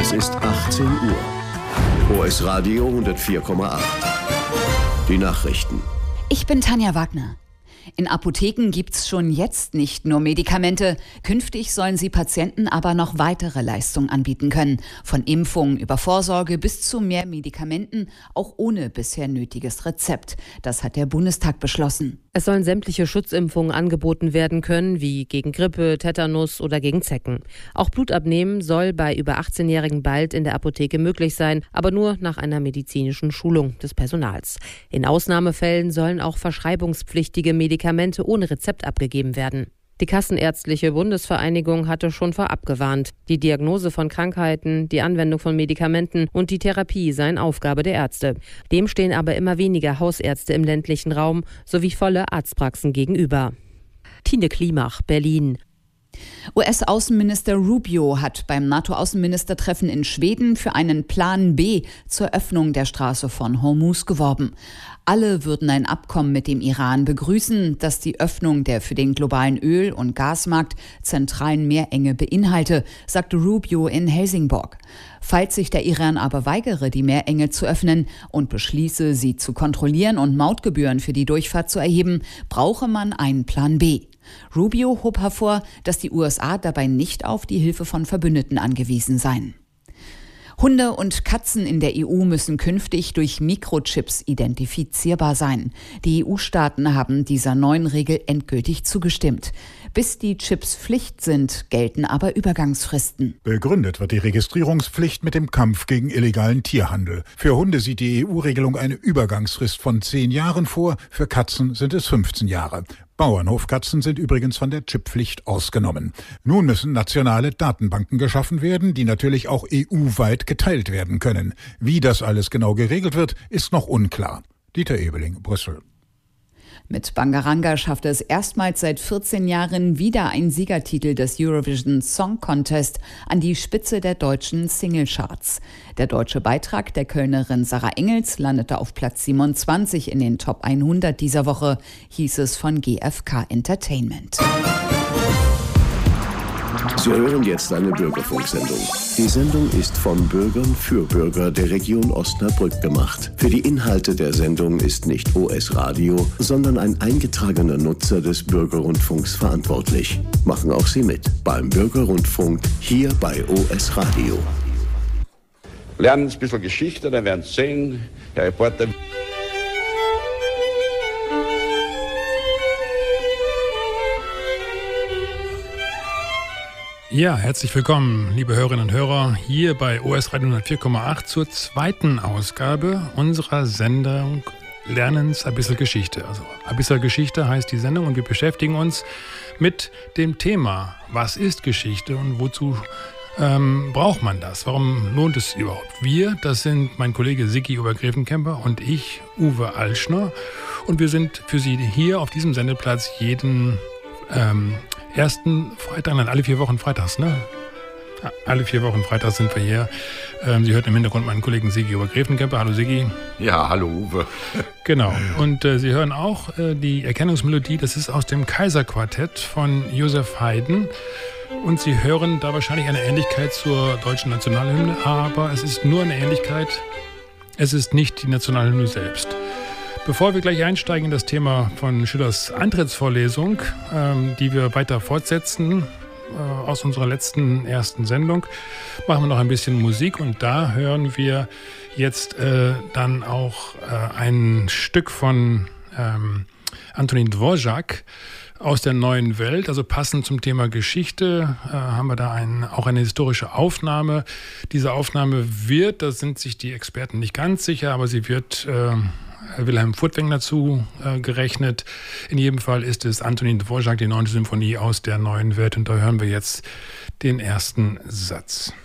Es ist 18 Uhr. OS Radio 104,8. Die Nachrichten. Ich bin Tanja Wagner. In Apotheken gibt's schon jetzt nicht nur Medikamente. Künftig sollen sie Patienten aber noch weitere Leistungen anbieten können. Von Impfungen über Vorsorge bis zu mehr Medikamenten, auch ohne bisher nötiges Rezept. Das hat der Bundestag beschlossen. Es sollen sämtliche Schutzimpfungen angeboten werden können, wie gegen Grippe, Tetanus oder gegen Zecken. Auch Blutabnehmen soll bei über 18-Jährigen bald in der Apotheke möglich sein, aber nur nach einer medizinischen Schulung des Personals. In Ausnahmefällen sollen auch verschreibungspflichtige Medikamente ohne Rezept abgegeben werden. Die Kassenärztliche Bundesvereinigung hatte schon vorab gewarnt. Die Diagnose von Krankheiten, die Anwendung von Medikamenten und die Therapie seien Aufgabe der Ärzte. Dem stehen aber immer weniger Hausärzte im ländlichen Raum sowie volle Arztpraxen gegenüber. Tine Klimach, Berlin. US-Außenminister Rubio hat beim NATO-Außenministertreffen in Schweden für einen Plan B zur Öffnung der Straße von Hormuz geworben. Alle würden ein Abkommen mit dem Iran begrüßen, das die Öffnung der für den globalen Öl- und Gasmarkt zentralen Meerenge beinhalte, sagte Rubio in Helsingborg. Falls sich der Iran aber weigere, die Meerenge zu öffnen und beschließe, sie zu kontrollieren und Mautgebühren für die Durchfahrt zu erheben, brauche man einen Plan B. Rubio hob hervor, dass die USA dabei nicht auf die Hilfe von Verbündeten angewiesen seien. Hunde und Katzen in der EU müssen künftig durch Mikrochips identifizierbar sein. Die EU-Staaten haben dieser neuen Regel endgültig zugestimmt. Bis die Chips Pflicht sind, gelten aber Übergangsfristen. Begründet wird die Registrierungspflicht mit dem Kampf gegen illegalen Tierhandel. Für Hunde sieht die EU-Regelung eine Übergangsfrist von 10 Jahren vor, für Katzen sind es 15 Jahre. Bauernhofkatzen sind übrigens von der Chipppflicht ausgenommen. Nun müssen nationale Datenbanken geschaffen werden, die natürlich auch EU-weit geteilt werden können. Wie das alles genau geregelt wird, ist noch unklar. Dieter Ebeling, Brüssel. Mit Bangaranga schaffte es erstmals seit 14 Jahren wieder ein Siegertitel des Eurovision Song Contest an die Spitze der deutschen Singlecharts. Der deutsche Beitrag der Kölnerin Sarah Engels landete auf Platz 27 in den Top 100 dieser Woche, hieß es von GfK Entertainment. Sie hören jetzt eine Bürgerfunksendung. Die Sendung ist von Bürgern für Bürger der Region Osnabrück gemacht. Für die Inhalte der Sendung ist nicht OS Radio, sondern ein eingetragener Nutzer des Bürgerrundfunks verantwortlich. Machen auch Sie mit beim Bürgerrundfunk hier bei OS Radio. Lernen ein bisschen Geschichte, dann werden Sie sehen, der Reporter... Ja, herzlich willkommen, liebe Hörerinnen und Hörer, hier bei OS Radio 104,8 zur zweiten Ausgabe unserer Sendung Lernens ein bisschen Geschichte. Also ein bisschen Geschichte heißt die Sendung und wir beschäftigen uns mit dem Thema, was ist Geschichte und wozu braucht man das? Warum lohnt es überhaupt? Wir, das sind mein Kollege Sigi Obergräfenkemper und ich, Uwe Alschner. Und wir sind für Sie hier auf diesem Sendeplatz jeden ersten Freitag, nein, alle 4 Wochen freitags, ne? Ja, alle 4 Wochen freitags sind wir hier. Sie hört im Hintergrund meinen Kollegen Sigi Obergräfenkemper. Hallo Sigi. Ja, hallo Uwe. Genau. Und Sie hören auch die Erkennungsmelodie, das ist aus dem Kaiserquartett von Joseph Haydn. Und Sie hören da wahrscheinlich eine Ähnlichkeit zur deutschen Nationalhymne, aber es ist nur eine Ähnlichkeit, es ist nicht die Nationalhymne selbst. Bevor wir gleich einsteigen in das Thema von Schillers Antrittsvorlesung, die wir weiter fortsetzen aus unserer ersten Sendung, machen wir noch ein bisschen Musik und da hören wir jetzt dann auch ein Stück von Antonin Dvořák aus der Neuen Welt, also passend zum Thema Geschichte, haben wir da auch eine historische Aufnahme. Diese Aufnahme wird, da sind sich die Experten nicht ganz sicher, aber sie wird Wilhelm Furtwängler zugerechnet. In jedem Fall ist es Antonin Dvořák, die 9. Symphonie aus der Neuen Welt. Und da hören wir jetzt den ersten Satz.